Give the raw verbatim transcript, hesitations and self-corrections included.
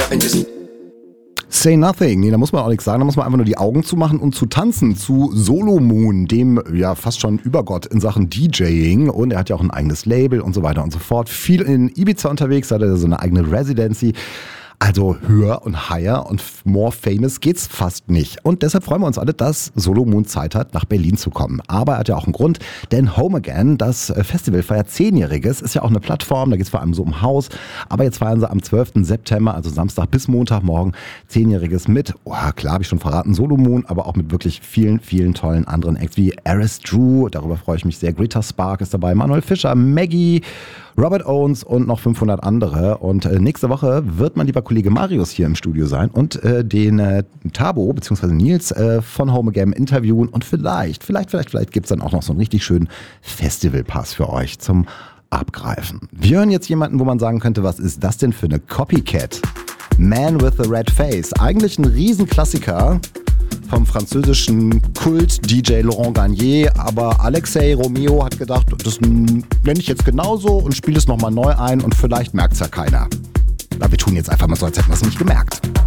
nothing, just Say Nothing. Nee, da muss man auch nichts sagen, da muss man einfach nur die Augen zumachen und zu tanzen zu Solomoon, dem ja fast schon Übergott in Sachen DJing, und er hat ja auch ein eigenes Label und so weiter und so fort. Viel in Ibiza unterwegs, hat er so eine eigene Residency. Also höher und higher und more famous geht's fast nicht. Und deshalb freuen wir uns alle, dass Solomoon Zeit hat, nach Berlin zu kommen. Aber er hat ja auch einen Grund, denn Home Again, das Festival, feiert zehnjähriges, ist ja auch eine Plattform, da geht's vor allem so um Haus. Aber jetzt feiern sie am zwölften September, also Samstag bis Montagmorgen, zehnjähriges mit, oh, klar habe ich schon verraten, Solomoon, aber auch mit wirklich vielen, vielen tollen anderen Acts wie Aris Drew, darüber freue ich mich sehr, Greta Spark ist dabei, Manuel Fischer, Maggie, Robert Owens und noch fünfhundert andere. Und äh, nächste Woche wird mein lieber Kollege Marius hier im Studio sein und äh, den äh, Tabo bzw. Nils äh, von Home Again interviewen. Und vielleicht, vielleicht, vielleicht, vielleicht gibt es dann auch noch so einen richtig schönen Festivalpass für euch zum Abgreifen. Wir hören jetzt jemanden, wo man sagen könnte, was ist das denn für eine Copycat? Man with a Red Face. Eigentlich ein Riesenklassiker vom französischen Kult-D J Laurent Garnier, aber Alexei Romeo hat gedacht, das nenne ich jetzt genauso und spiele es nochmal neu ein und vielleicht merkt es ja keiner. Aber wir tun jetzt einfach mal so, als hätten wir es nicht gemerkt.